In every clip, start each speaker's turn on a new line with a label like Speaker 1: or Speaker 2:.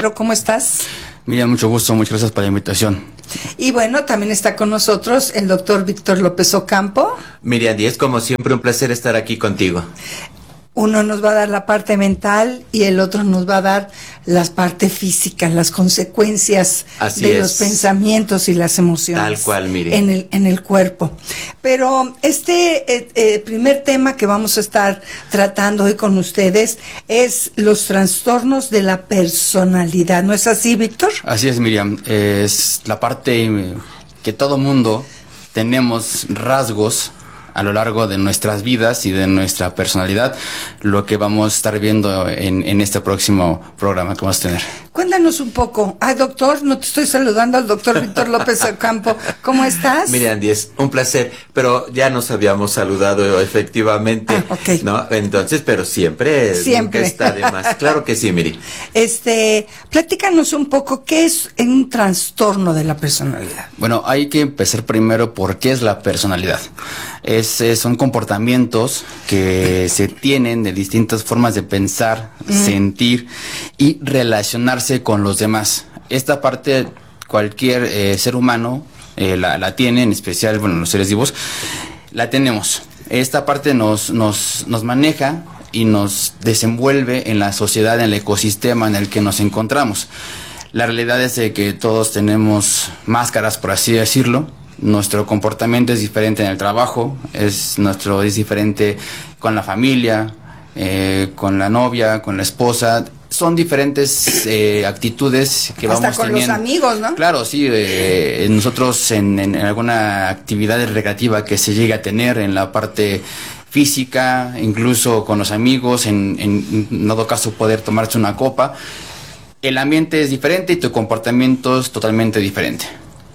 Speaker 1: Pero ¿cómo estás?
Speaker 2: Miriam, mucho gusto, muchas gracias por la invitación.
Speaker 1: Y bueno, también está con nosotros el doctor Víctor López Ocampo.
Speaker 3: Miriam Díez, como siempre, un placer estar aquí contigo.
Speaker 1: Uno nos va a dar la parte mental y el otro nos va a dar las partes físicas, las consecuencias los pensamientos y las emociones.
Speaker 3: Tal cual, Miriam.
Speaker 1: En el cuerpo. Pero este primer tema que vamos a estar tratando hoy con ustedes es los trastornos de la personalidad. ¿No es así, Víctor?
Speaker 2: Así es, Miriam. Es la parte que todo mundo tenemos rasgos a lo largo de nuestras vidas y de nuestra personalidad, lo que vamos a estar viendo en este próximo programa que vamos a tener.
Speaker 1: Cuéntanos un poco. Doctor, no te estoy saludando al doctor Víctor López Ocampo. ¿Cómo estás?
Speaker 3: Miriam Díez, un placer, pero ya nos habíamos saludado efectivamente,
Speaker 1: okay.
Speaker 3: ¿no? Entonces, pero siempre nunca está de más. Claro que sí, Miri.
Speaker 1: Platícanos un poco, ¿qué es un trastorno de la personalidad?
Speaker 2: Bueno, hay que empezar primero por qué es la personalidad. Son comportamientos que se tienen de distintas formas de pensar, sentir y relacionarse con los demás. Esta parte cualquier ser humano la tiene, en especial, bueno, los seres vivos, la tenemos. Esta parte nos maneja y nos desenvuelve en la sociedad, en el ecosistema en el que nos encontramos. La realidad es de que todos tenemos máscaras, por así decirlo. Nuestro comportamiento es diferente en el trabajo, es diferente con la familia, con la novia, con la esposa. Son diferentes actitudes que
Speaker 1: hasta
Speaker 2: vamos teniendo.
Speaker 1: Hasta con los amigos, ¿no?
Speaker 2: Claro, sí. Nosotros en alguna actividad recreativa que se llegue a tener en la parte física, incluso con los amigos, en dado caso poder tomarse una copa, el ambiente es diferente y tu comportamiento es totalmente diferente.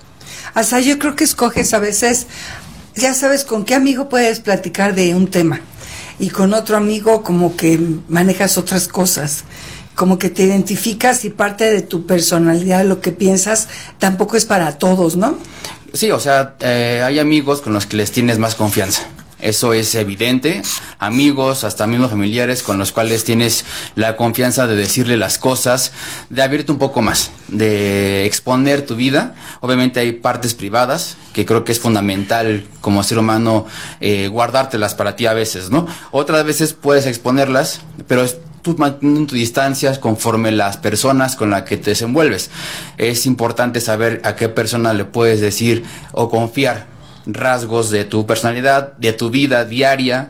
Speaker 1: O sea, yo creo que escoges a veces, ya sabes con qué amigo puedes platicar de un tema y con otro amigo como que manejas otras cosas, como que te identificas y parte de tu personalidad, lo que piensas, tampoco es para todos, ¿no?
Speaker 2: Sí, o sea, hay amigos con los que les tienes más confianza. Eso es evidente, amigos, hasta mismos familiares con los cuales tienes la confianza de decirle las cosas, de abrirte un poco más, de exponer tu vida. Obviamente hay partes privadas que creo que es fundamental como ser humano guardártelas para ti a veces, ¿no? Otras veces puedes exponerlas, pero tú manteniendo tu distancia conforme las personas con las que te desenvuelves. Es importante saber a qué persona le puedes decir o confiar rasgos de tu personalidad, de tu vida diaria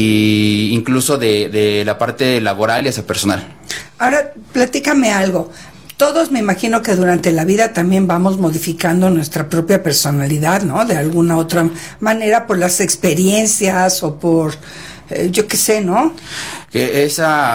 Speaker 2: e incluso de la parte laboral y esa personal.
Speaker 1: Ahora, platícame algo. Todos me imagino que durante la vida también vamos modificando nuestra propia personalidad, ¿no? De alguna otra manera por las experiencias o por, yo qué sé, ¿no?
Speaker 2: Qué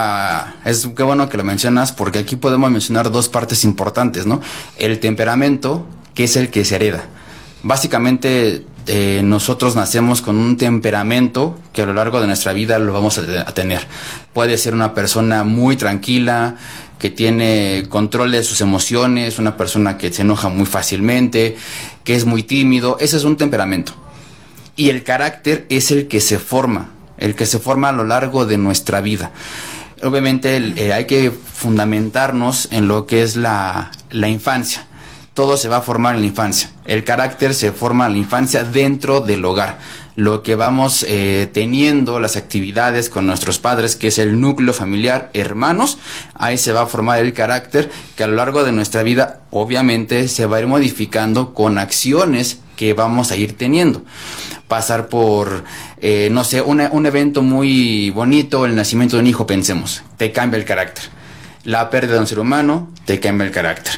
Speaker 2: bueno que lo mencionas porque aquí podemos mencionar dos partes importantes, ¿no? El temperamento, que es el que se hereda. Básicamente, nosotros nacemos con un temperamento que a lo largo de nuestra vida lo vamos a tener. Puede ser una persona muy tranquila, que tiene control de sus emociones, una persona que se enoja muy fácilmente, que es muy tímido. Ese es un temperamento. Y el carácter es el que se forma a lo largo de nuestra vida. Obviamente hay que fundamentarnos en lo que es la infancia. Todo se va a formar en la infancia. El carácter se forma en la infancia dentro del hogar. Lo que vamos teniendo, las actividades con nuestros padres, que es el núcleo familiar, hermanos, ahí se va a formar el carácter que a lo largo de nuestra vida obviamente se va a ir modificando con acciones que vamos a ir teniendo. Pasar por, un evento muy bonito, el nacimiento de un hijo, pensemos, te cambia el carácter. La pérdida de un ser humano te cambia el carácter.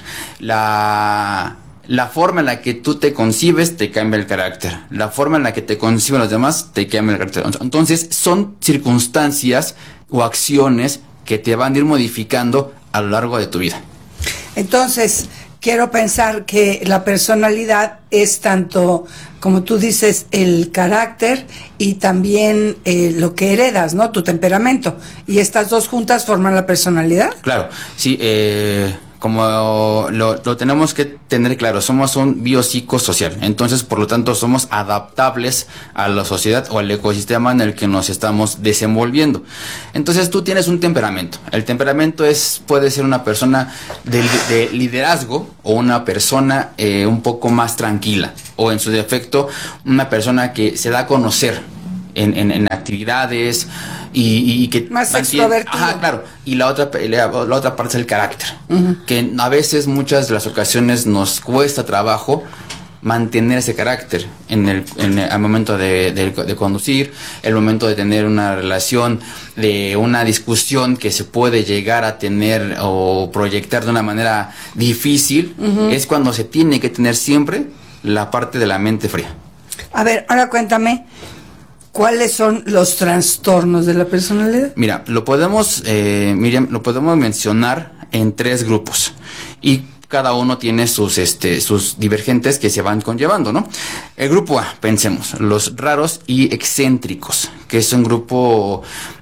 Speaker 2: La forma en la que tú te concibes te cambia el carácter. La forma en la que te conciben los demás te cambia el carácter. Entonces son circunstancias o acciones que te van a ir modificando a lo largo de tu vida.
Speaker 1: Entonces, quiero pensar que la personalidad es tanto, como tú dices, el carácter y también lo que heredas, ¿no? Tu temperamento. ¿Y estas dos juntas forman la personalidad?
Speaker 2: Claro, sí. como lo tenemos que tener claro, somos un biopsicosocial, entonces por lo tanto somos adaptables a la sociedad o al ecosistema en el que nos estamos desenvolviendo. Entonces tú tienes un temperamento, el temperamento puede ser una persona de liderazgo o una persona un poco más tranquila, o en su defecto una persona que se da a conocer en actividades y que
Speaker 1: más extrovertido.
Speaker 2: Ajá, claro. Y la otra parte es el carácter, que a veces, muchas de las ocasiones, nos cuesta trabajo mantener ese carácter al momento de conducir, el momento de tener una relación, de una discusión que se puede llegar a tener o proyectar de una manera difícil, es cuando se tiene que tener siempre la parte de la mente fría.
Speaker 1: A ver, ahora cuéntame, ¿cuáles son los trastornos de la personalidad?
Speaker 2: Mira, Miriam, lo podemos mencionar en 3 grupos y cada uno tiene sus divergentes que se van conllevando, ¿no? El grupo A, pensemos, los raros y excéntricos, que es un grupo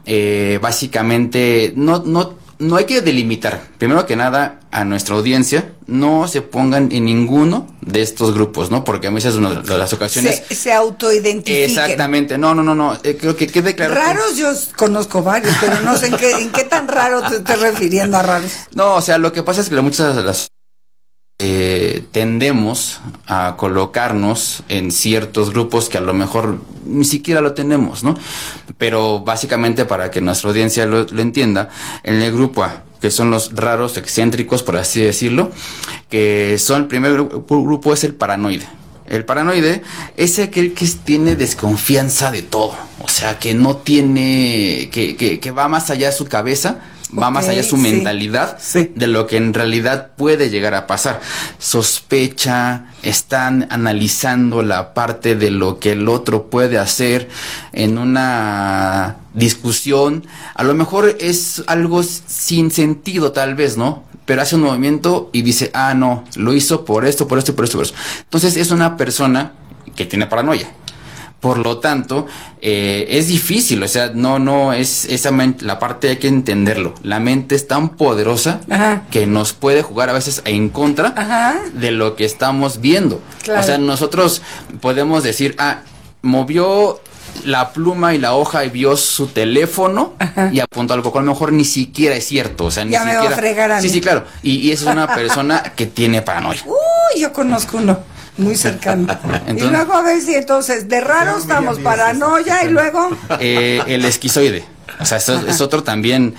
Speaker 2: básicamente no hay que delimitar. Primero que nada, a nuestra audiencia, no se pongan en ninguno de estos grupos, ¿no? Porque a veces una de las ocasiones
Speaker 1: se autoidentifiquen.
Speaker 2: Exactamente. No. Creo que quede claro.
Speaker 1: Raros yo conozco varios, pero no sé en qué tan raro te estás refiriendo a raros.
Speaker 2: No, o sea, lo que pasa es que muchas de las tendemos a colocarnos en ciertos grupos que a lo mejor ni siquiera lo tenemos, ¿no? Pero básicamente, para que nuestra audiencia lo entienda, en el grupo A, que son los raros excéntricos, por así decirlo, que son, el primer grupo es el paranoide. El paranoide es aquel que tiene desconfianza de todo, o sea, que no tiene, que va más allá de su cabeza, va más allá de su mentalidad, de lo que en realidad puede llegar a pasar. Sospecha, están analizando la parte de lo que el otro puede hacer en una discusión. A lo mejor es algo sin sentido, tal vez, ¿no? Pero hace un movimiento y dice, no, lo hizo por esto. Entonces es una persona que tiene paranoia. Por lo tanto, es difícil, o sea, no es esa mente, la parte hay que entenderlo. La mente es tan poderosa que nos puede jugar a veces en contra de lo que estamos viendo. Claro. O sea, nosotros podemos decir, movió la pluma y la hoja y vio su teléfono y apuntó algo que a lo mejor ni siquiera es cierto. O sea,
Speaker 1: ya
Speaker 2: ni
Speaker 1: me
Speaker 2: siquiera.
Speaker 1: Va a fregar a mí.
Speaker 2: Sí, claro. Y es una persona que tiene paranoia.
Speaker 1: Yo conozco uno muy cercano. Entonces, y luego, a ver si entonces, de raro estamos, paranoia, y luego
Speaker 2: el esquizoide. O sea, es otro también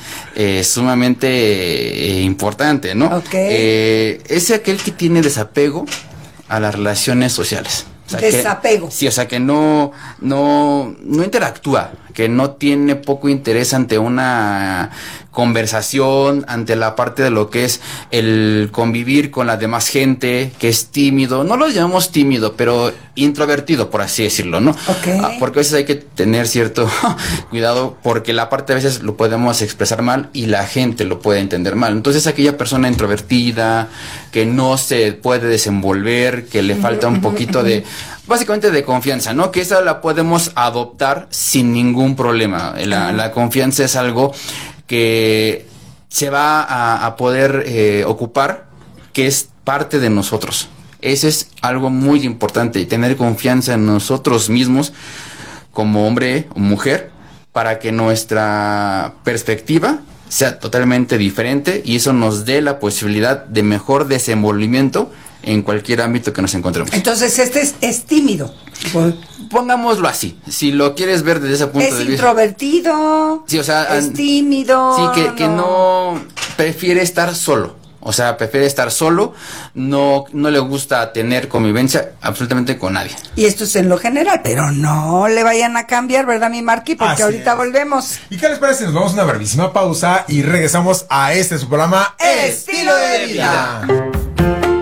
Speaker 2: sumamente importante, ¿no? Es aquel que tiene desapego a las relaciones sociales. O sea,
Speaker 1: desapego.
Speaker 2: Sí, o sea, que no interactúa, que no tiene poco interés ante una conversación, ante la parte de lo que es el convivir con la demás gente, que es tímido. No lo llamamos tímido, pero introvertido, por así decirlo, ¿no? Porque a veces hay que tener cierto cuidado, porque la parte a veces lo podemos expresar mal y la gente lo puede entender mal. Entonces, aquella persona introvertida, que no se puede desenvolver, que le falta un poquito básicamente de confianza, ¿no? Que esa la podemos adoptar sin ningún problema. La confianza es algo que se va a poder ocupar, que es parte de nosotros. Ese es algo muy importante, y tener confianza en nosotros mismos como hombre o mujer, para que nuestra perspectiva sea totalmente diferente y eso nos dé la posibilidad de mejor desenvolvimiento en cualquier ámbito que nos encontremos.
Speaker 1: Entonces, es tímido.
Speaker 2: Pongámoslo así, si lo quieres ver desde ese punto de vista. Es
Speaker 1: introvertido,
Speaker 2: sí, o sea,
Speaker 1: es tímido.
Speaker 2: Sí, que no prefiere estar solo. O sea, prefiere estar solo, no le gusta tener convivencia absolutamente con nadie.
Speaker 1: Y esto es en lo general, pero no le vayan a cambiar, ¿verdad, mi Marqui? Porque ahorita volvemos.
Speaker 4: ¿Y qué les parece si nos vamos a una brevísima pausa y regresamos a su programa
Speaker 1: Estilo de Vida?
Speaker 4: Quiero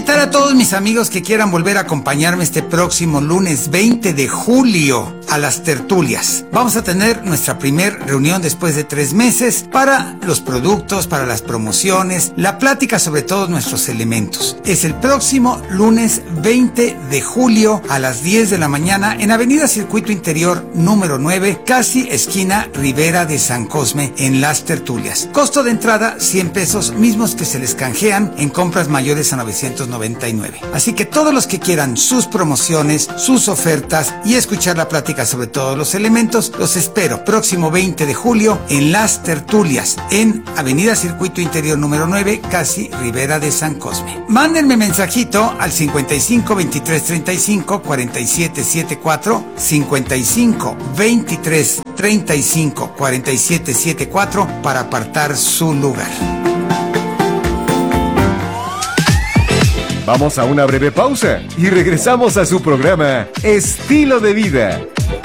Speaker 5: invitar a todos mis amigos que quieran volver a acompañarme este próximo lunes 20 de julio a las tertulias. Vamos a tener nuestra primer reunión después de 3 meses para los productos, para las promociones, la plática sobre todos nuestros elementos. Es el próximo lunes 20 de julio a las 10 de la mañana en Avenida Circuito Interior número 9, casi esquina Ribera de San Cosme, en las tertulias. Costo de entrada 100 pesos, mismos que se les canjean en compras mayores a 999. Así que todos los que quieran sus promociones, sus ofertas y escuchar la plática sobre todos los elementos, los espero próximo 20 de julio en las tertulias, en Avenida Circuito Interior número 9, casi Ribera de San Cosme. Mándenme mensajito al 55 23 35 47 74, 55 23 35 47 74 para apartar su lugar.
Speaker 6: Vamos a una breve pausa y regresamos a su programa Estilo de Vida.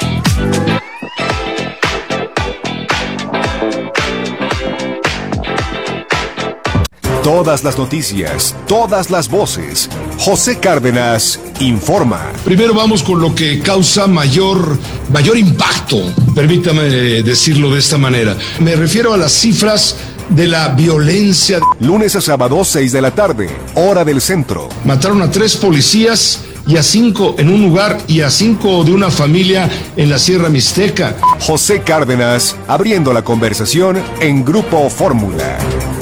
Speaker 6: Todas las noticias, todas las voces. José Cárdenas informa.
Speaker 7: Primero vamos con lo que causa mayor impacto, permítame decirlo de esta manera. Me refiero a las cifras de la violencia.
Speaker 6: Lunes a sábado, 6 de la tarde, hora del centro.
Speaker 7: Mataron a 3 policías y a 5 en un lugar y a 5 de una familia en la Sierra Mixteca.
Speaker 6: José Cárdenas abriendo la conversación en Grupo Fórmula.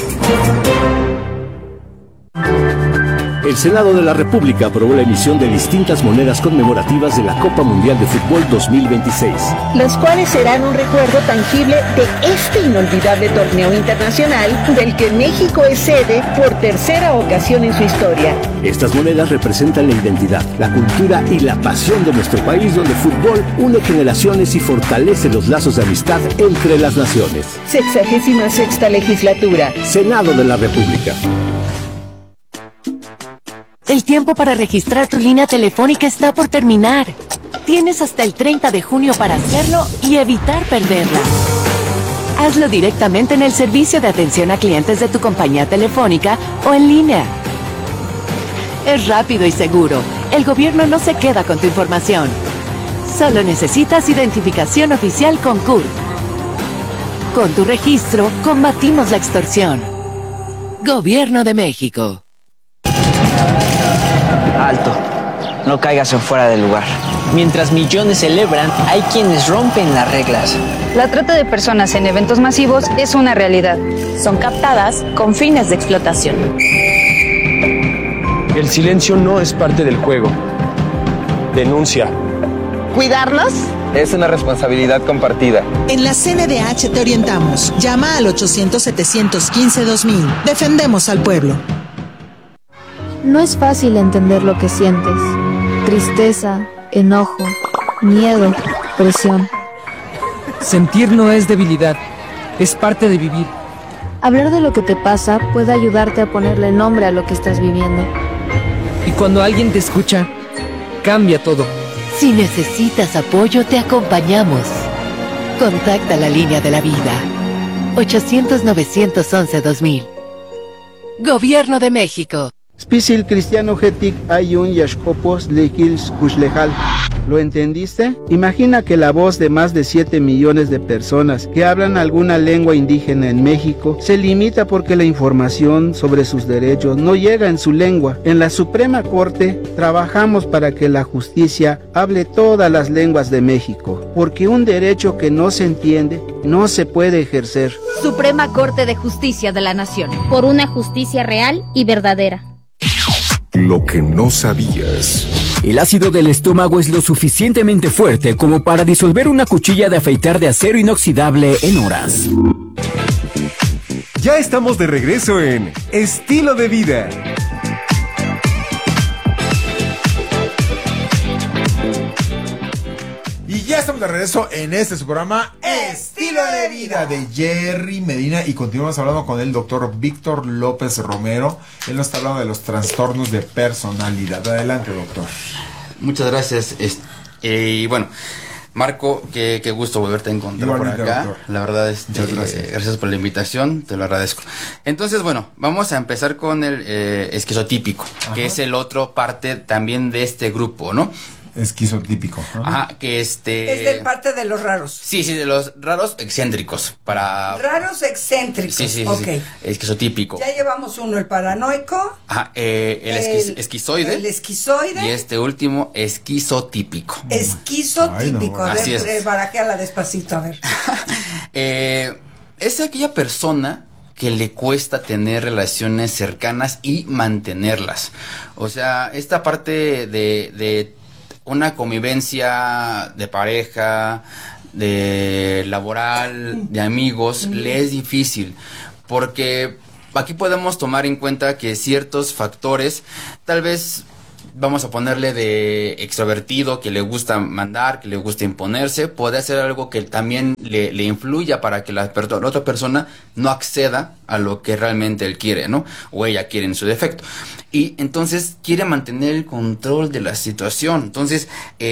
Speaker 8: El Senado de la República aprobó la emisión de distintas monedas conmemorativas de la Copa Mundial de Fútbol 2026.
Speaker 9: Las cuales serán un recuerdo tangible de este inolvidable torneo internacional del que México es sede por tercera ocasión en su historia.
Speaker 8: Estas monedas representan la identidad, la cultura y la pasión de nuestro país, donde el fútbol une generaciones y fortalece los lazos de amistad entre las naciones.
Speaker 9: 66ª legislatura.
Speaker 8: Senado de la República.
Speaker 10: El tiempo para registrar tu línea telefónica está por terminar. Tienes hasta el 30 de junio para hacerlo y evitar perderla. Hazlo directamente en el servicio de atención a clientes de tu compañía telefónica o en línea. Es rápido y seguro. El gobierno no se queda con tu información. Solo necesitas identificación oficial con CURP. Con tu registro, combatimos la extorsión. Gobierno de México.
Speaker 11: Alto, no caigas en fuera del lugar. Mientras millones celebran, hay quienes rompen las reglas.
Speaker 12: La trata de personas en eventos masivos es una realidad.
Speaker 13: Son captadas con fines de explotación.
Speaker 14: El silencio no es parte del juego. Denuncia.
Speaker 15: ¿Cuidarnos?
Speaker 16: Es una responsabilidad compartida.
Speaker 17: En la CNDH te orientamos. Llama al 800-715-2000. Defendemos al pueblo.
Speaker 18: No es fácil entender lo que sientes. Tristeza, enojo, miedo, presión.
Speaker 19: Sentir no es debilidad, es parte de vivir.
Speaker 18: Hablar de lo que te pasa puede ayudarte a ponerle nombre a lo que estás viviendo.
Speaker 19: Y cuando alguien te escucha, cambia todo.
Speaker 10: Si necesitas apoyo, te acompañamos. Contacta la línea de la vida. 800-911-2000. Gobierno de México.
Speaker 20: Spisil cristiano hetik ayun yashkopos lekils kushlejal. ¿Lo entendiste? Imagina que la voz de más de 7 millones de personas que hablan alguna lengua indígena en México se limita porque la información sobre sus derechos no llega en su lengua. En la Suprema Corte trabajamos para que la justicia hable todas las lenguas de México, porque un derecho que no se entiende no se puede ejercer.
Speaker 21: Suprema Corte de Justicia de la Nación.
Speaker 22: Por una justicia real y verdadera.
Speaker 6: Lo que no sabías.
Speaker 23: El ácido del estómago es lo suficientemente fuerte como para disolver una cuchilla de afeitar de acero inoxidable en horas.
Speaker 6: Ya estamos de regreso en Estilo de Vida.
Speaker 4: Y ya estamos de regreso en su programa Estilo de Vida de Jerry Medina, y continuamos hablando con el doctor Víctor López Romero. Él nos está hablando de los trastornos de personalidad. Adelante, doctor.
Speaker 2: Muchas gracias. Y bueno, Marco, qué gusto volverte a encontrar.
Speaker 4: Igualmente,
Speaker 2: por acá.
Speaker 4: doctor.
Speaker 2: La verdad
Speaker 4: gracias
Speaker 2: por la invitación, te lo agradezco. Entonces, bueno, vamos a empezar con el esquizotípico, que es el otro parte también de este grupo, ¿no?
Speaker 4: Esquizotípico.
Speaker 2: Ajá, que
Speaker 1: Es de parte de los raros.
Speaker 2: Sí, de los raros excéntricos.
Speaker 1: Raros excéntricos.
Speaker 2: Sí.
Speaker 1: Okay.
Speaker 2: Esquizotípico.
Speaker 1: Ya llevamos uno, el paranoico.
Speaker 2: Ajá, el esquizoide.
Speaker 1: El esquizoide.
Speaker 2: Y este último, esquizotípico.
Speaker 1: Esquizotípico.
Speaker 2: Ay, no.
Speaker 1: A ver, barajéala despacito, a ver.
Speaker 2: Es aquella persona que le cuesta tener relaciones cercanas y mantenerlas. O sea, esta parte de una convivencia de pareja, de laboral, de amigos, le es difícil, porque aquí podemos tomar en cuenta que ciertos factores, tal vez vamos a ponerle de extrovertido, que le gusta mandar, que le gusta imponerse, puede ser algo que también le influya para que la otra persona no acceda a lo que realmente él quiere, ¿no? O ella quiere en su defecto. Y entonces quiere mantener el control de la situación. Entonces,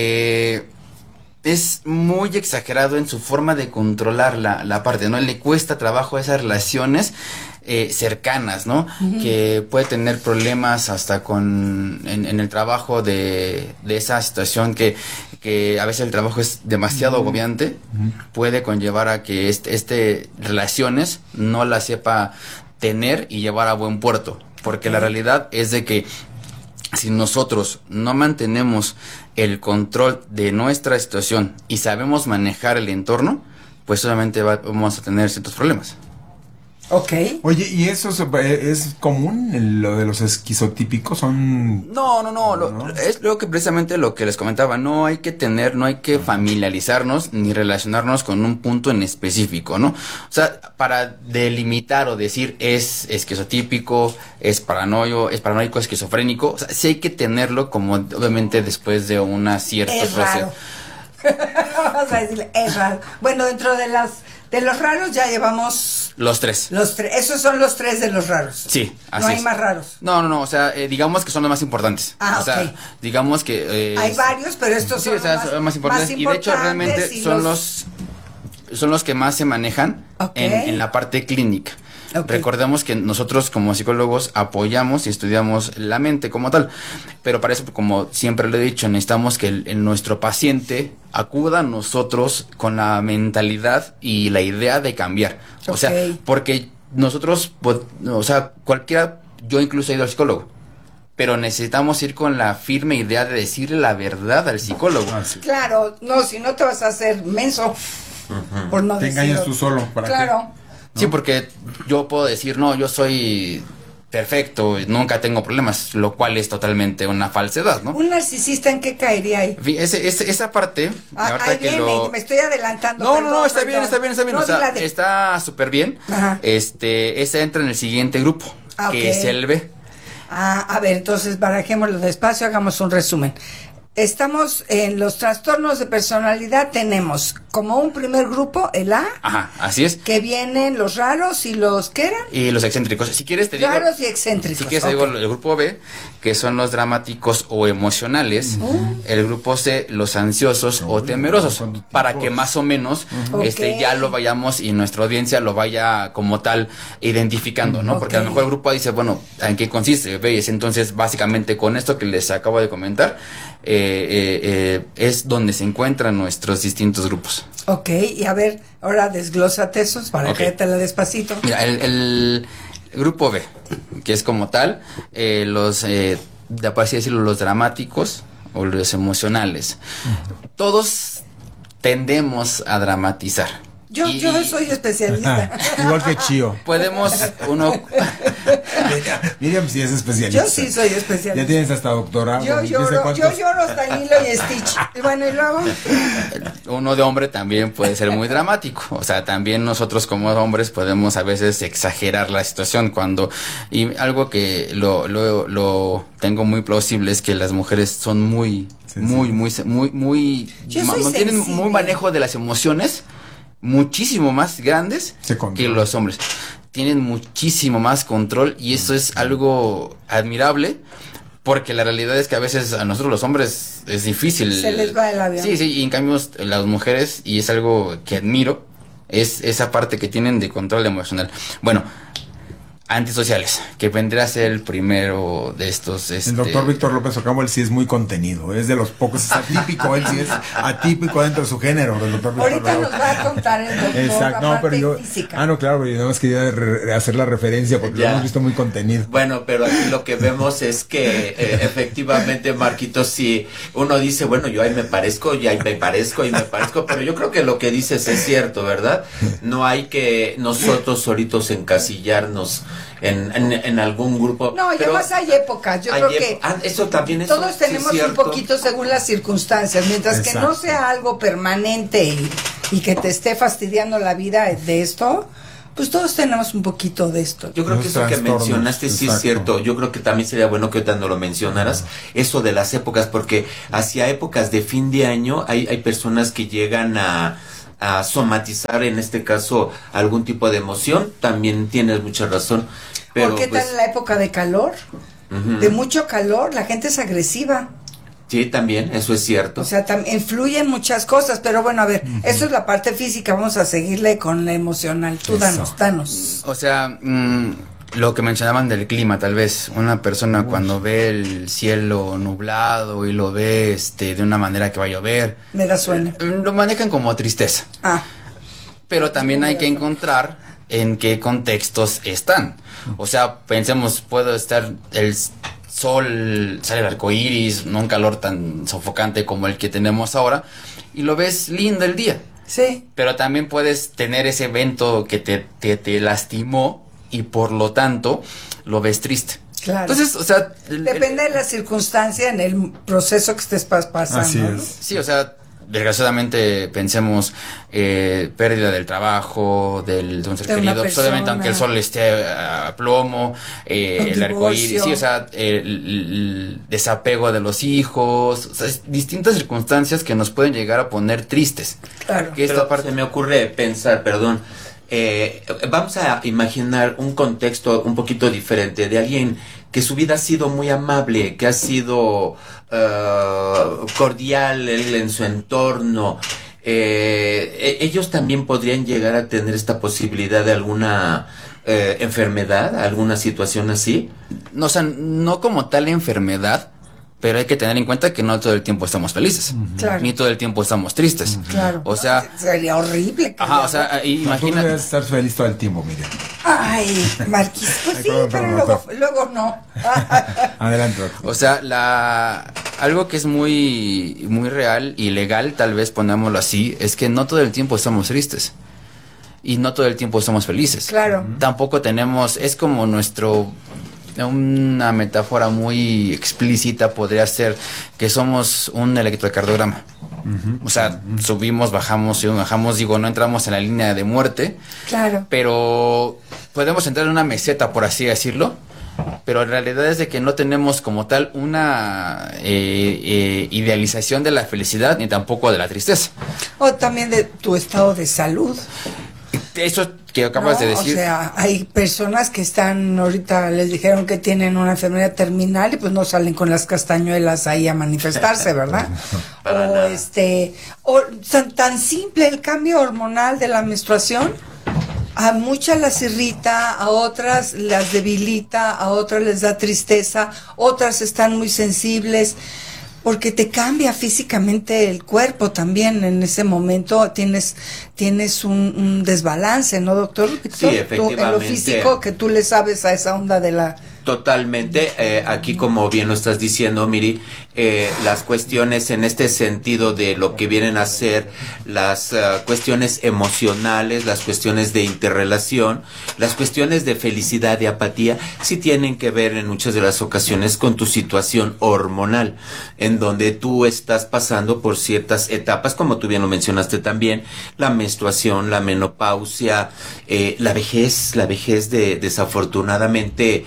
Speaker 2: es muy exagerado en su forma de controlar la parte, ¿no? Le cuesta trabajo esas relaciones cercanas, ¿no? Que puede tener problemas hasta en el trabajo de esa situación que a veces el trabajo es demasiado agobiante, puede conllevar a que relaciones no las sepa tener y llevar a buen puerto, porque la realidad es de que si nosotros no mantenemos el control de nuestra situación y sabemos manejar el entorno, pues obviamente vamos a tener ciertos problemas.
Speaker 1: Ok.
Speaker 4: Oye, ¿y eso es común, lo de los esquizotípicos? ¿Son...?
Speaker 2: No. Es lo que precisamente lo que les comentaba. No hay que familiarizarnos ni relacionarnos con un punto en específico, ¿no? O sea, para delimitar o decir es esquizotípico, es paranoico, esquizofrénico, o sea, sí hay que tenerlo como obviamente después de una cierta frase.
Speaker 1: Vamos a decirle, es raro. Bueno, dentro de los raros ya llevamos...
Speaker 2: Los tres.
Speaker 1: Esos son los tres de los raros.
Speaker 2: Sí, así
Speaker 1: No hay
Speaker 2: es.
Speaker 1: más raros.
Speaker 2: No, o sea, digamos que son los más importantes. O sea, digamos que...
Speaker 1: hay varios, pero estos son
Speaker 2: los más importantes. Y de hecho realmente son los que más se manejan en la parte clínica. Okay. Recordemos que nosotros como psicólogos apoyamos y estudiamos la mente como tal, pero para eso, como siempre lo he dicho, necesitamos que nuestro paciente acuda a nosotros con la mentalidad y la idea de cambiar. O sea, porque nosotros, yo incluso he ido al psicólogo, pero necesitamos ir con la firme idea de decirle la verdad al psicólogo.
Speaker 1: Claro, no, si no te vas a hacer menso. Por no
Speaker 4: te engañas tú solo.
Speaker 1: Claro.
Speaker 2: ¿No? Sí, porque yo puedo decir, no, yo soy perfecto, nunca tengo problemas, lo cual es totalmente una falsedad, ¿no?
Speaker 1: ¿Un narcisista en qué caería ahí?
Speaker 2: Esa parte,
Speaker 1: ahí que viene, me estoy adelantando.
Speaker 2: No, está bien. No, o sea, está súper bien.
Speaker 1: Ajá.
Speaker 2: Ese entra en el siguiente grupo, que es el B.
Speaker 1: A ver, entonces barajémoslo despacio, hagamos un resumen. Estamos en los trastornos de personalidad, tenemos como un primer grupo el A.
Speaker 2: Ajá, así es.
Speaker 1: Que vienen los raros y los, ¿qué eran?
Speaker 2: Y los excéntricos. Si quieres te digo.
Speaker 1: Raros y excéntricos.
Speaker 2: Si quieres te digo el grupo B, que son los dramáticos o emocionales. El grupo C, los ansiosos o temerosos. Para que más o menos ya lo vayamos y nuestra audiencia lo vaya como tal identificando, ¿no? Porque a lo mejor el grupo A dice, bueno, ¿en qué consiste? ¿Ves? Entonces, básicamente con esto que les acabo de comentar, es donde se encuentran nuestros distintos grupos.
Speaker 1: Ok, y a ver, ahora desglósate esos para que te la despacito.
Speaker 2: Mira, el grupo B, que es como tal, por así decirlo, los dramáticos o los emocionales. Todos tendemos a dramatizar.
Speaker 1: Yo soy especialista.
Speaker 4: Igual que Chío.
Speaker 2: Podemos
Speaker 4: Miriam sí es especialista.
Speaker 1: Yo sí soy especialista.
Speaker 4: Ya tienes hasta doctorado.
Speaker 1: Yo lloro hasta Lilo y Stitch. Bueno, y luego.
Speaker 2: Uno de hombre también puede ser muy dramático. O sea, también nosotros como hombres podemos a veces exagerar la situación y algo que lo tengo muy plausible es que las mujeres son tienen muy manejo de las emociones, muchísimo más grandes que los hombres. Tienen muchísimo más control y eso es algo admirable, porque la realidad es que a veces a nosotros los hombres es difícil.
Speaker 1: Se les va el avión.
Speaker 2: Sí, y en cambio las mujeres, y es algo que admiro, es esa parte que tienen de control emocional. Bueno, antisociales, que vendría a ser el primero de estos.
Speaker 4: El doctor Víctor López Ocampo, él sí es muy contenido, es de los pocos, es atípico, él sí es atípico dentro de su género, del doctor Víctor
Speaker 1: Ahorita
Speaker 4: López.
Speaker 1: nos va a contar el doctor.
Speaker 4: Exacto, no, pero yo,
Speaker 1: física.
Speaker 4: no, claro, pero yo nada más quería hacer la referencia porque lo hemos visto muy contenido.
Speaker 3: Bueno, pero aquí lo que vemos es que efectivamente, Marquitos, si uno dice, bueno, yo ahí me parezco, pero yo creo que lo que dices es cierto, ¿verdad? No hay que nosotros solitos encasillarnos en algún grupo.
Speaker 1: No, y además hay épocas. Yo creo que
Speaker 3: eso también es
Speaker 1: todos tenemos un poquito según las circunstancias, mientras que no sea algo permanente y que te esté fastidiando la vida de esto, pues todos tenemos un poquito de esto.
Speaker 3: Yo creo que eso que mencionaste sí es cierto. Yo creo que también sería bueno que ahorita no lo mencionaras, eso de las épocas, porque hacia épocas de fin de año hay personas que llegan a somatizar, en este caso, algún tipo de emoción. También tienes mucha razón. Pero,
Speaker 1: ¿por qué tal en la época de calor? De mucho calor, la gente es agresiva.
Speaker 3: Sí, también, eso es cierto.
Speaker 1: O sea, influyen muchas cosas, pero bueno, a ver, eso es la parte física, vamos a seguirle con la emocional. Tú danos.
Speaker 2: O sea, lo que mencionaban del clima, tal vez una persona cuando ve el cielo nublado y lo ve de una manera que va a llover,
Speaker 1: me da sueño.
Speaker 2: Lo manejan como tristeza. Pero también hay que encontrar en qué contextos están. O sea, pensemos, puedo estar el sol, sale el arco iris, no un calor tan sofocante como el que tenemos ahora, y lo ves lindo el día.
Speaker 1: Sí.
Speaker 2: Pero también puedes tener ese evento que te lastimó y por lo tanto lo ves triste.
Speaker 1: Claro.
Speaker 2: Entonces, o sea,
Speaker 1: depende de la circunstancia en el proceso que estés pasando.
Speaker 4: Así es.
Speaker 1: ¿no?
Speaker 2: Sí, o sea, desgraciadamente pensemos pérdida del trabajo, de un ser querido, pues, obviamente aunque el sol esté a plomo, el arcoíris, sí, o sea, el desapego de los hijos, o sea, distintas circunstancias que nos pueden llegar a poner tristes.
Speaker 1: Claro.
Speaker 3: Que esta parte me ocurre pensar, vamos a imaginar un contexto un poquito diferente de alguien que su vida ha sido muy amable, que ha sido cordial en su entorno. Ellos también podrían llegar a tener esta posibilidad de alguna enfermedad, alguna situación así.
Speaker 2: No, o sea, no como tal enfermedad, pero hay que tener en cuenta que no todo el tiempo estamos felices, ni todo el tiempo estamos tristes.
Speaker 1: Claro.
Speaker 2: O sea,
Speaker 1: sería horrible.
Speaker 2: O sea, imagina.
Speaker 4: Tú debes estar feliz todo el tiempo, Miriam.
Speaker 1: Ay, Marquis, pues sí, pero luego no.
Speaker 4: Adelante, doctor.
Speaker 2: O sea, algo que es muy, muy real y legal, tal vez ponémoslo así, es que no todo el tiempo estamos tristes. Y no todo el tiempo estamos felices.
Speaker 1: Claro.
Speaker 2: Tampoco tenemos, es como una metáfora muy explícita podría ser que somos un electrocardiograma. O sea, subimos, bajamos, digo, no entramos en la línea de muerte.
Speaker 1: Claro.
Speaker 2: Pero podemos entrar en una meseta, por así decirlo. Pero en realidad es de que no tenemos como tal una idealización de la felicidad ni tampoco de la tristeza.
Speaker 1: O también de tu estado de salud.
Speaker 2: Eso que acabas de decir.
Speaker 1: O sea, hay personas que están, ahorita les dijeron que tienen una enfermedad terminal y pues no salen con las castañuelas ahí a manifestarse, ¿verdad? O tan simple el cambio hormonal de la menstruación. A muchas las irrita, a otras las debilita, a otras les da tristeza, otras están muy sensibles. Porque te cambia físicamente el cuerpo también en ese momento, tienes un desbalance, ¿no, doctor?
Speaker 3: Sí, efectivamente.
Speaker 1: En lo físico, que tú le sabes a esa onda de la...
Speaker 3: Totalmente, aquí como bien lo estás diciendo, Miri, las cuestiones en este sentido de lo que vienen a ser las cuestiones emocionales, las cuestiones de interrelación, las cuestiones de felicidad y apatía, sí tienen que ver en muchas de las ocasiones con tu situación hormonal, en donde tú estás pasando por ciertas etapas, como tú bien lo mencionaste también, la menstruación, la menopausia, la vejez desafortunadamente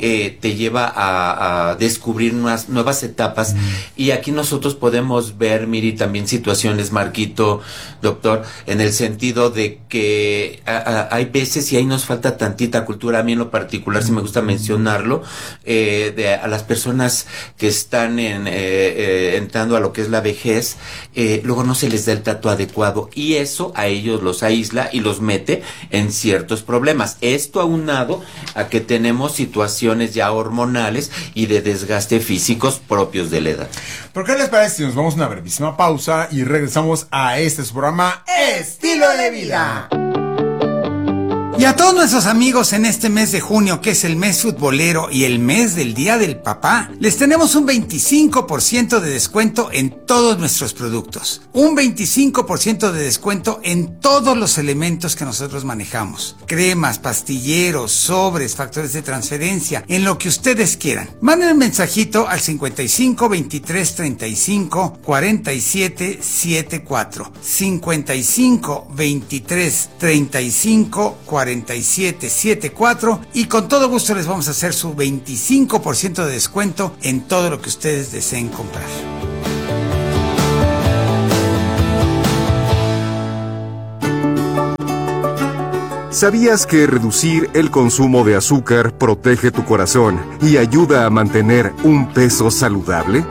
Speaker 3: te lleva a descubrir nuevas etapas. Y aquí nosotros podemos ver, Miri, también situaciones, Marquito, doctor, en el sentido de que hay veces y ahí nos falta tantita cultura. A mí en lo particular, si me gusta mencionarlo, a las personas que están entrando a lo que es la vejez, luego no se les da el trato adecuado y eso a ellos los aísla y los mete en ciertos problemas. Esto aunado a que tenemos situaciones ya hormonales y de desgaste físicos propios de la edad.
Speaker 4: ¿Por qué les parece si nos vamos a una brevísima pausa y regresamos a este su programa Estilo de Vida?
Speaker 5: Y a todos nuestros amigos en este mes de junio, que es el mes futbolero y el mes del Día del Papá, les tenemos un 25% de descuento en todos nuestros productos. Un 25% de descuento en todos los elementos que nosotros manejamos. Cremas, pastilleros, sobres, factores de transferencia, en lo que ustedes quieran. Manden un mensajito al 55 23 35 47 74. 55 23 35 4774 y con todo gusto les vamos a hacer su 25% de descuento en todo lo que ustedes deseen comprar.
Speaker 6: ¿Sabías que reducir el consumo de azúcar protege tu corazón y ayuda a mantener un peso saludable?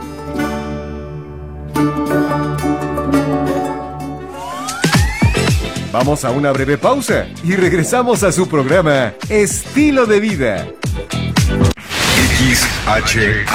Speaker 6: Vamos a una breve pausa y regresamos a su programa Estilo de Vida.
Speaker 7: XHACE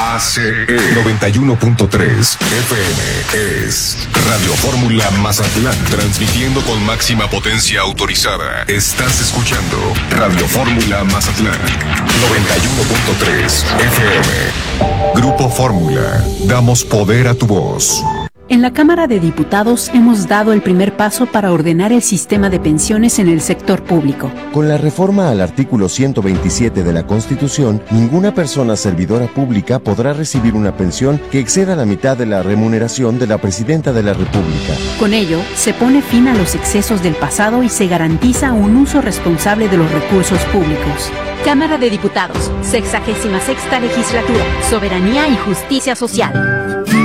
Speaker 7: 91.3 FM es Radio Fórmula Mazatlán, transmitiendo con máxima potencia autorizada. Estás escuchando Radio Fórmula Mazatlán 91.3 FM. Grupo Fórmula, damos poder a tu voz.
Speaker 15: En la Cámara de Diputados hemos dado el primer paso para ordenar el sistema de pensiones en el sector público.
Speaker 24: Con la reforma al artículo 127 de la Constitución, ninguna persona servidora pública podrá recibir una pensión que exceda la mitad de la remuneración de la Presidenta de la República.
Speaker 15: Con ello, se pone fin a los excesos del pasado y se garantiza un uso responsable de los recursos públicos.
Speaker 21: Cámara de Diputados, 66ª Legislatura, Soberanía y Justicia Social.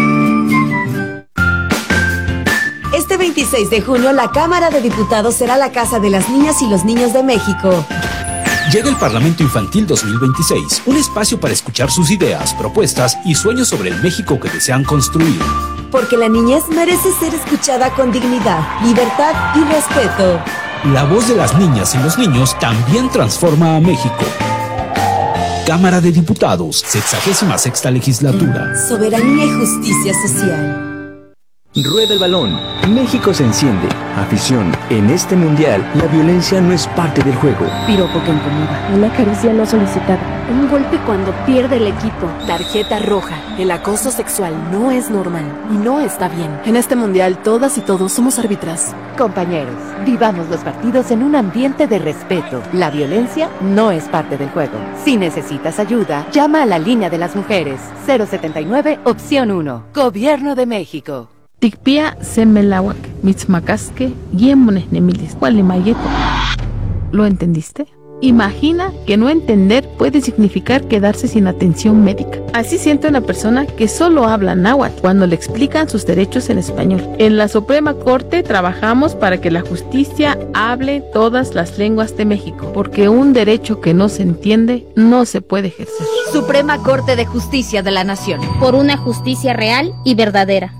Speaker 25: Este 26 de junio, la Cámara de Diputados será la casa de las niñas y los niños de México.
Speaker 26: Llega el Parlamento Infantil 2026, un espacio para escuchar sus ideas, propuestas y sueños sobre el México que desean construir.
Speaker 25: Porque la niñez merece ser escuchada con dignidad, libertad y respeto.
Speaker 26: La voz de las niñas y los niños también transforma a México. Cámara de Diputados, 66ª Legislatura.
Speaker 25: Soberanía y Justicia Social.
Speaker 8: Rueda el balón. México se enciende. Afición. En este mundial, la violencia no es parte del juego.
Speaker 18: Piropo que incomoda. Una caricia no solicitada. Un golpe cuando pierde el equipo. Tarjeta roja. El acoso sexual no es normal y no está bien. En este mundial, todas y todos somos árbitras.
Speaker 21: Compañeros, vivamos los partidos en un ambiente de respeto. La violencia no es parte del juego. Si necesitas ayuda, llama a la línea de las mujeres. 079, opción 1. Gobierno de México.
Speaker 18: Tikpia semelawak, mitzmacasque, guiemones nemilis, cualimayeto. ¿Lo entendiste? Imagina que no entender puede significar quedarse sin atención médica. Así siente una persona que solo habla náhuatl cuando le explican sus derechos en español. En la Suprema Corte trabajamos para que la justicia hable todas las lenguas de México, porque un derecho que no se entiende no se puede ejercer.
Speaker 21: Suprema Corte de Justicia de la Nación. Por una justicia real y verdadera.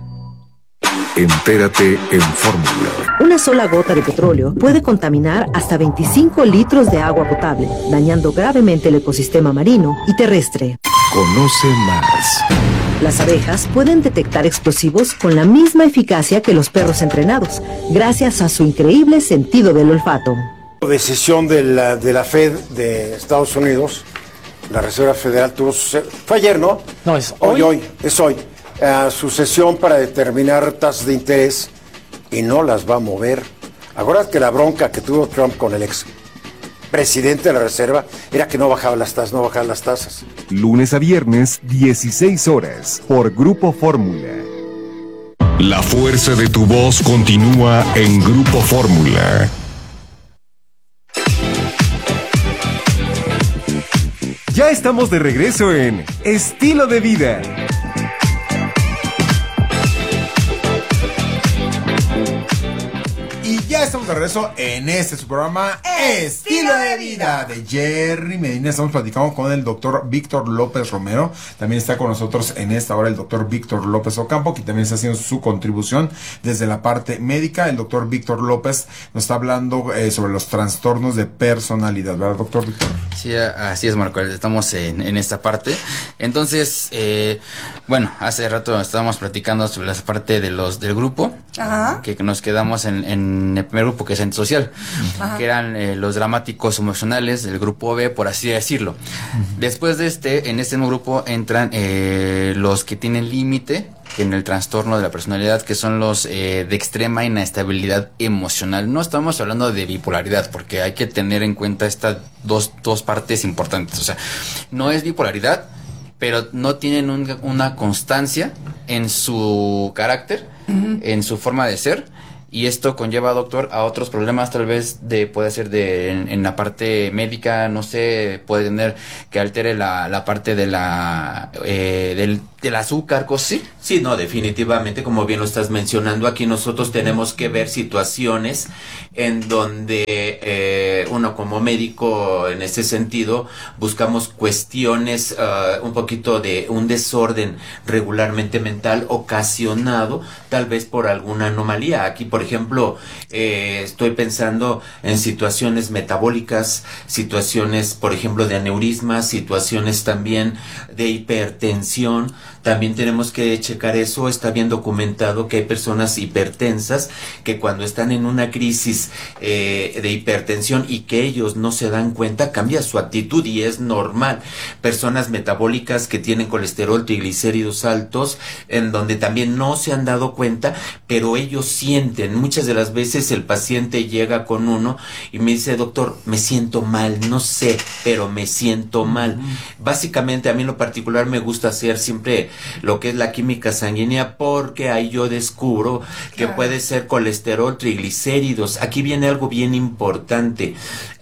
Speaker 7: Entérate en Fórmula.
Speaker 25: Una sola gota de petróleo puede contaminar hasta 25 litros de agua potable, dañando gravemente el ecosistema marino y terrestre.
Speaker 7: Conoce más.
Speaker 25: Las abejas pueden detectar explosivos con la misma eficacia que los perros entrenados, gracias a su increíble sentido del olfato.
Speaker 27: Decisión de la Fed de Estados Unidos, la Reserva Federal fue ayer, ¿no?
Speaker 28: No, es hoy.
Speaker 27: Es hoy. Su sesión para determinar tasas de interés y no las va a mover. Acuérdate que la bronca que tuvo Trump con el ex presidente de la Reserva era que no bajaba las tasas.
Speaker 6: Lunes a viernes, 16 horas, por Grupo Fórmula.
Speaker 7: La fuerza de tu voz continúa en Grupo Fórmula.
Speaker 6: Ya estamos de regreso en Estilo de Vida.
Speaker 4: Y ya estamos de regreso en su programa Estilo de Vida de Jerry Medina. Estamos platicando con el doctor Víctor López Romero. También está con nosotros en esta hora el doctor Víctor López Ocampo, que también está haciendo su contribución desde la parte médica. El doctor Víctor López nos está hablando sobre los trastornos de personalidad, ¿verdad, doctor Víctor?
Speaker 2: Sí, así es, Marco. Estamos en esta parte. Entonces, bueno, hace rato estábamos platicando sobre la parte de del grupo.
Speaker 1: Ajá.
Speaker 2: Que nos quedamos en el primer grupo, que es antisocial. Ajá. Que eran los dramáticos emocionales del grupo B, por así decirlo. Después de en este mismo grupo entran los que tienen límite en el trastorno de la personalidad, que son los de extrema inestabilidad emocional. No estamos hablando de bipolaridad, porque hay que tener en cuenta estas dos partes importantes. O sea, no es bipolaridad, pero no tienen una constancia en su carácter, en su forma de ser. Y esto conlleva, doctor, a otros problemas, tal vez puede ser en la parte médica, no sé, puede tener que altere la parte de del azúcar, cosas así.
Speaker 3: Sí, no, definitivamente, como bien lo estás mencionando, aquí nosotros tenemos que ver situaciones en donde uno como médico, en ese sentido, buscamos cuestiones, un poquito de un desorden regularmente mental ocasionado, tal vez por alguna anomalía. Aquí, por ejemplo, estoy pensando en situaciones metabólicas, situaciones, por ejemplo, de aneurismas, situaciones también de hipertensión. También tenemos que checar eso. Está bien documentado que hay personas hipertensas que cuando están en una crisis de hipertensión y que ellos no se dan cuenta, cambia su actitud y es normal. Personas metabólicas que tienen colesterol, triglicéridos altos, en donde también no se han dado cuenta, pero ellos sienten. Muchas de las veces el paciente llega con uno y me dice: doctor, me siento mal, no sé, pero me siento mal. Básicamente, a mí en lo particular me gusta hacer siempre lo que es la química sanguínea, porque ahí yo descubro que puede ser colesterol, triglicéridos. Aquí viene algo bien importante.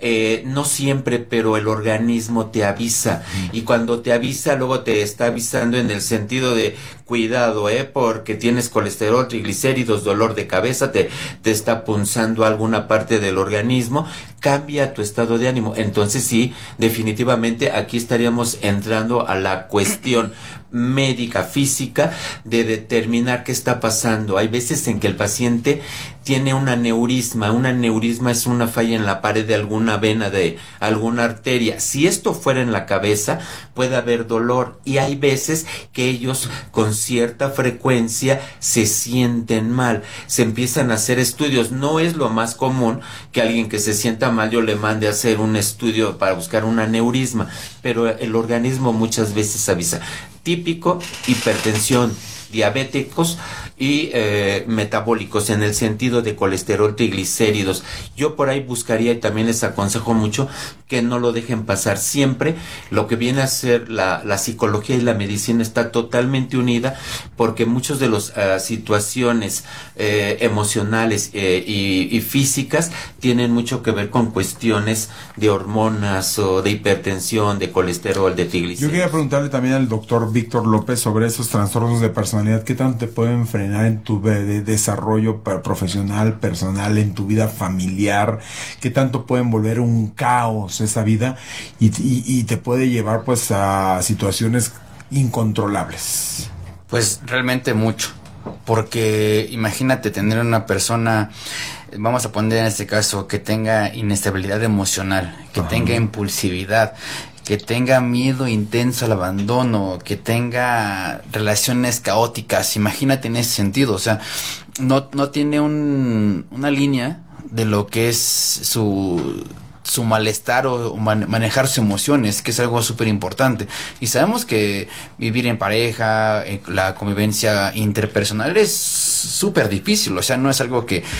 Speaker 3: No siempre, pero el organismo te avisa, y cuando te avisa, luego te está avisando en el sentido de cuidado, porque tienes colesterol, triglicéridos, dolor de cabeza, te está punzando alguna parte del organismo, cambia tu estado de ánimo. Entonces sí, definitivamente aquí estaríamos entrando a la cuestión médica, física, de determinar qué está pasando. Hay veces en que el paciente tiene un aneurisma. Un aneurisma es una falla en la pared de alguna vena, de alguna arteria. Si esto fuera en la cabeza, puede haber dolor, y hay veces que ellos con cierta frecuencia se sienten mal. Se empiezan a hacer estudios. No es lo más común que alguien que se sienta mal yo le mande a hacer un estudio para buscar un aneurisma, pero el organismo muchas veces avisa. Típico, hipertensión, diabéticos y metabólicos, en el sentido de colesterol, triglicéridos. Yo por ahí buscaría, y también les aconsejo mucho, que no lo dejen pasar. Siempre lo que viene a ser la psicología y la medicina está totalmente unida, porque muchas de las situaciones emocionales y físicas tienen mucho que ver con cuestiones de hormonas o de hipertensión, de colesterol, de triglicéridos.
Speaker 4: Yo quería preguntarle también al doctor Víctor López sobre esos trastornos de personalidad. ¿Qué tanto te pueden frenar en tu desarrollo profesional, personal, en tu vida familiar? ¿Qué tanto pueden volver un caos esa vida y te puede llevar pues a situaciones incontrolables?
Speaker 2: Pues realmente mucho, porque imagínate tener una persona, vamos a poner en este caso, que tenga inestabilidad emocional, que tenga impulsividad, que tenga miedo intenso al abandono, que tenga relaciones caóticas. Imagínate en ese sentido, o sea, no tiene una línea de lo que es su malestar o manejar sus emociones, que es algo súper importante. Y sabemos que vivir en pareja, la convivencia interpersonal es súper difícil, o sea, no es algo que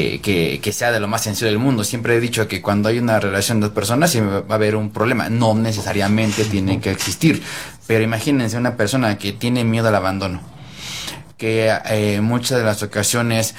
Speaker 2: sea de lo más sencillo del mundo. Siempre he dicho que cuando hay una relación de dos personas siempre va a haber un problema, no necesariamente tiene que existir, pero imagínense una persona que tiene miedo al abandono, que muchas de las ocasiones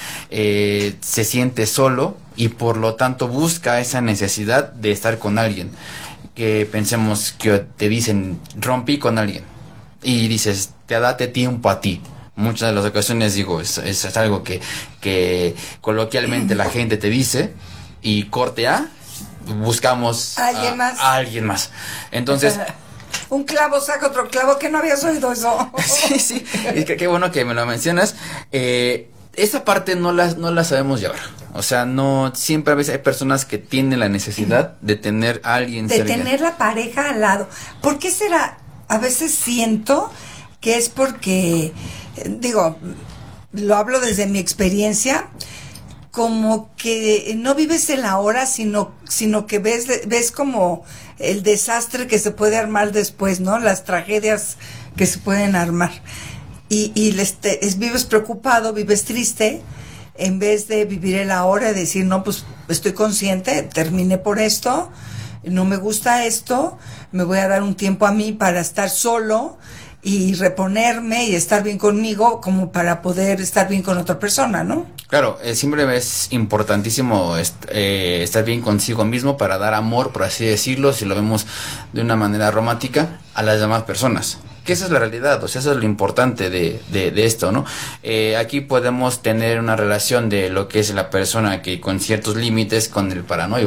Speaker 2: se siente solo y por lo tanto busca esa necesidad de estar con alguien, que pensemos que te dicen, rompí con alguien, y dices, date tiempo a ti. Muchas de las ocasiones digo, es algo que coloquialmente la gente te dice, y corte A, buscamos a alguien más. Entonces...
Speaker 1: Un clavo saca otro clavo, que no habías oído eso.
Speaker 2: Sí, es que qué bueno que me lo mencionas. Esa parte no la sabemos llevar. O sea, no, siempre a veces hay personas que tienen la necesidad de tener a alguien
Speaker 1: de
Speaker 2: cerca.
Speaker 1: Tener la pareja al lado. ¿Por qué será? A veces siento que es porque, digo, lo hablo desde mi experiencia, como que no vives el ahora, sino que ves como el desastre que se puede armar después, ¿no? Las tragedias que se pueden armar. Y vives preocupado, vives triste, en vez de vivir el ahora y decir, no, pues estoy consciente, terminé por esto, no me gusta esto, me voy a dar un tiempo a mí para estar solo y reponerme y estar bien conmigo, como para poder estar bien con otra persona, ¿no?
Speaker 2: Claro, siempre es importantísimo estar bien consigo mismo para dar amor, por así decirlo, si lo vemos de una manera romántica, a las demás personas. Que esa es la realidad, o sea, eso es lo importante de esto, ¿no? Aquí podemos tener una relación de lo que es la persona que con ciertos límites, con el paranoia,